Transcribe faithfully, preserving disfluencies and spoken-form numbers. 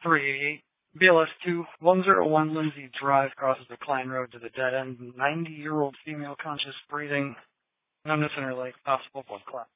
three eighty-eight. B L S two one oh one Lindsay Drive crosses the Klein Road to the dead end. ninety-year-old female conscious breathing. I'm missing her leg. Possible blood clot.